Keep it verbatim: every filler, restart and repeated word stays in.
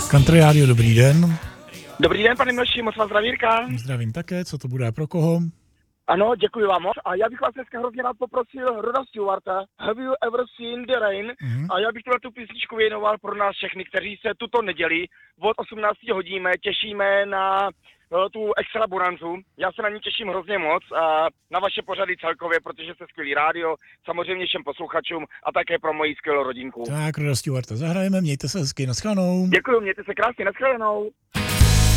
Country Radio, dobrý den. Dobrý den, pane Miloši, moc vás zdraví Jirka. Zdravím také, co to bude pro koho? Ano, děkuji vám moc. A já bych vás dneska hrozně rád poprosil Roda Stewarta, Have You Ever Seen the Rain? Mm-hmm. A já bych tuhle tu písničku věnoval pro nás všechny, kteří se tuto neděli od osmnácti hodin těšíme na tu extra bonanzu. Já se na ní těším hrozně moc a na vaše pořady celkově, protože jste skvělý rádio, samozřejmě všem posluchačům a také pro moji skvělou rodinku. Tak, Roda Stewarta zahrajeme, mějte se hezky, naschledanou. Děkuji, mějte se krásně, naschledanou.